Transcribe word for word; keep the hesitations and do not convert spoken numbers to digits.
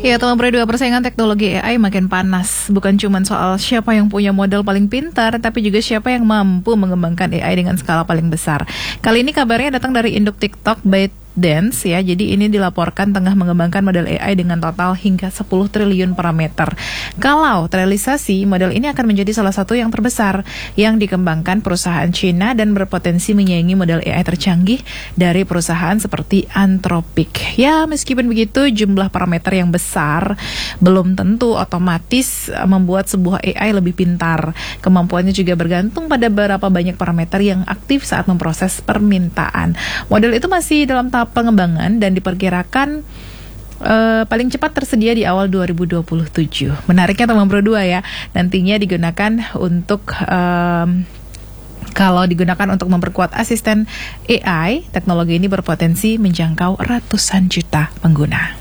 Ya, teman berdua, persaingan teknologi A I makin panas. Bukan cuma soal siapa yang punya model paling pintar, tapi juga siapa yang mampu mengembangkan A I dengan skala paling besar. Kali ini kabarnya datang dari induk TikTok ByteDance ya. Jadi ini dilaporkan tengah mengembangkan model A I dengan total hingga sepuluh triliun parameter. Kalau terrealisasi, model ini akan menjadi salah satu yang terbesar yang dikembangkan perusahaan Cina dan berpotensi menyaingi model A I tercanggih dari perusahaan seperti Anthropic. Ya, meskipun begitu, jumlah parameter yang besar belum tentu otomatis membuat sebuah A I lebih pintar. Kemampuannya juga bergantung pada berapa banyak parameter yang aktif saat memproses permintaan. Model itu masih dalam tahap pengembangan dan diperkirakan uh, paling cepat tersedia di awal dua ribu dua puluh tujuh. Menariknya teman berdua ya, nantinya digunakan untuk um, kalau digunakan untuk memperkuat asisten A I, teknologi ini berpotensi menjangkau ratusan juta pengguna.